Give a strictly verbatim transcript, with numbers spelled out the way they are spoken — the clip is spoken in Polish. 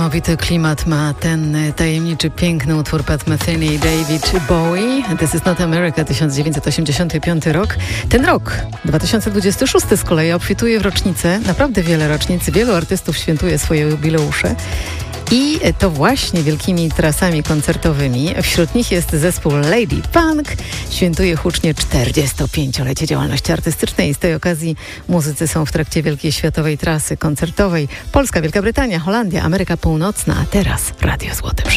niesamowity klimat ma ten tajemniczy, piękny utwór Pat Metheny i David Bowie. This is not America, tysiąc dziewięćset osiemdziesiąty piąty rok. Ten rok, dwa tysiące dwudziesty szósty z kolei obfituje w rocznicę. Naprawdę wiele rocznic, wielu artystów świętuje swoje jubileusze. I to właśnie wielkimi trasami koncertowymi. Wśród nich jest zespół Lady Punk. Świętuje hucznie czterdziestopięciolecie działalności artystycznej. Z tej okazji muzycy są w trakcie wielkiej światowej trasy koncertowej. Polska, Wielka Brytania, Holandia, Ameryka Północna, a teraz Radio Złote Przeboje.